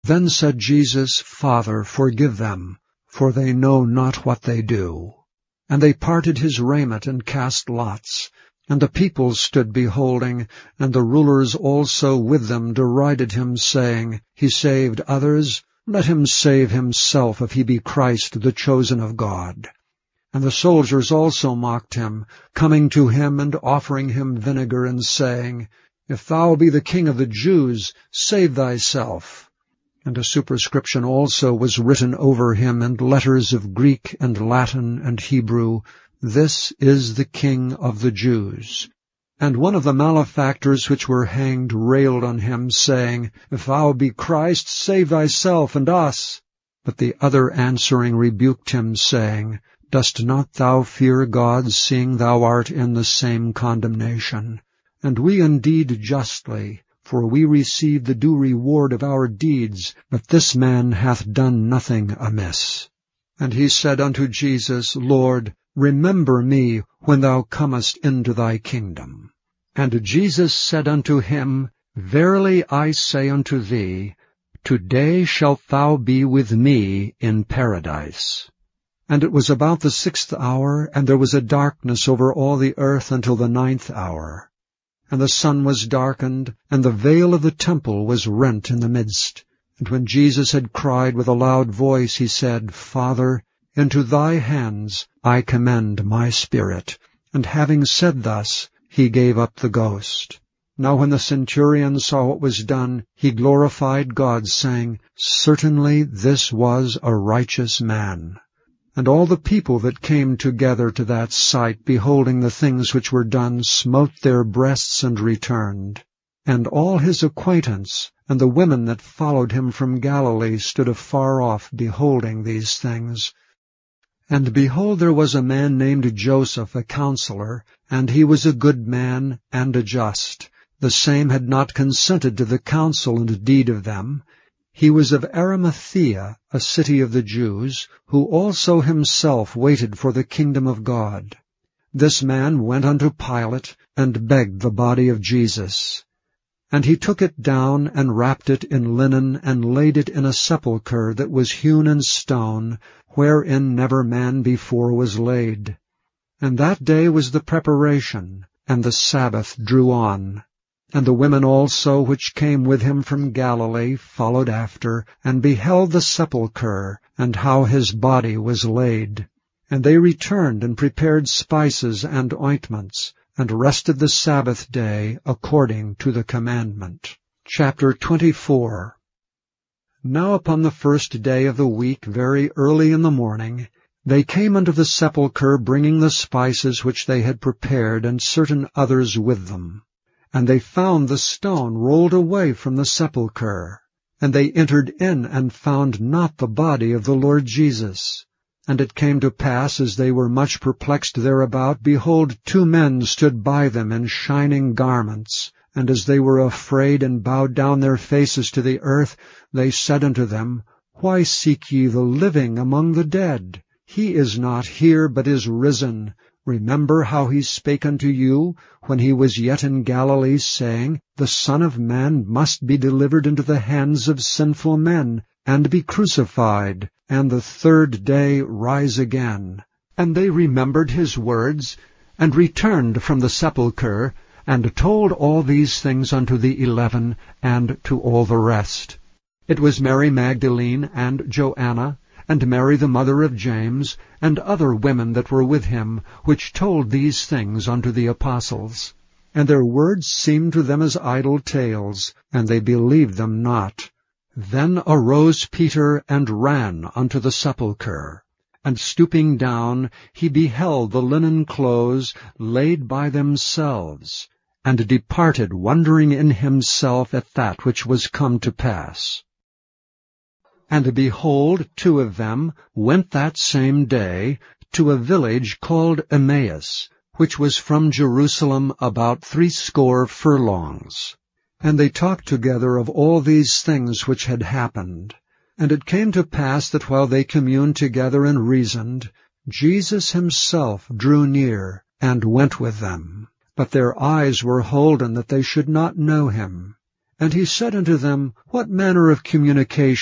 Then said Jesus, Father, forgive them, for they know not what they do. And they parted his raiment and cast lots. And the people stood beholding, and the rulers also with them derided him, saying, He saved others, let him save himself, if he be Christ, the chosen of God. And the soldiers also mocked him, coming to him and offering him vinegar, and saying, If thou be the King of the Jews, save thyself. And a superscription also was written over him in letters of Greek and Latin and Hebrew, This is the King of the Jews. And one of the malefactors which were hanged railed on him, saying, If thou be Christ, save thyself and us. But the other answering rebuked him, saying, Dost not thou fear God, seeing thou art in the same condemnation? And we indeed justly, for we receive the due reward of our deeds, but this man hath done nothing amiss. And he said unto Jesus, Lord, remember me when thou comest into thy kingdom. And Jesus said unto him, Verily I say unto thee, Today shalt thou be with me in paradise. And it was about the 6th hour, and there was a darkness over all the earth until the 9th hour. And the sun was darkened, and the veil of the temple was rent in the midst. And when Jesus had cried with a loud voice, he said, Father, into thy hands I commend my spirit. And having said thus, he gave up the ghost. Now when the centurion saw what was done, he glorified God, saying, Certainly this was a righteous man. And all the people that came together to that sight, beholding the things which were done, smote their breasts and returned. And all his acquaintance, and the women that followed him from Galilee, stood afar off, beholding these things. And behold, there was a man named Joseph, a counselor, and he was a good man and a just. The same had not consented to the counsel and deed of them. He was of Arimathea, a city of the Jews, who also himself waited for the kingdom of God. This man went unto Pilate, and begged the body of Jesus. And he took it down, and wrapped it in linen, and laid it in a sepulchre that was hewn in stone, wherein never man before was laid. And that day was the preparation, and the Sabbath drew on. And the women also which came with him from Galilee followed after, and beheld the sepulchre, and how his body was laid. And they returned and prepared spices and ointments, and rested the Sabbath day according to the commandment. Chapter 24. Now upon the first day of the week, very early in the morning, they came unto the sepulchre, bringing the spices which they had prepared, and certain others with them. And they found the stone rolled away from the sepulchre. And they entered in, and found not the body of the Lord Jesus. And it came to pass, as they were much perplexed thereabout, behold, 2 men stood by them in shining garments. And as they were afraid, and bowed down their faces to the earth, they said unto them, Why seek ye the living among the dead? He is not here, but is risen. Remember how he spake unto you, when he was yet in Galilee, saying, The Son of Man must be delivered into the hands of sinful men, and be crucified, and the 3rd day rise again. And they remembered his words, and returned from the sepulchre, and told all these things unto the 11, and to all the rest. It was Mary Magdalene, and Joanna, and Mary the mother of James, and other women that were with him, which told these things unto the apostles. And their words seemed to them as idle tales, and they believed them not. Then arose Peter, and ran unto the sepulchre. And stooping down, he beheld the linen clothes laid by themselves, and departed, wondering in himself at that which was come to pass. And behold, 2 of them went that same day to a village called Emmaus, which was from Jerusalem about 60 furlongs. And they talked together of all these things which had happened. And it came to pass that while they communed together and reasoned, Jesus himself drew near, and went with them. But their eyes were holden that they should not know him. And he said unto them, What manner of communication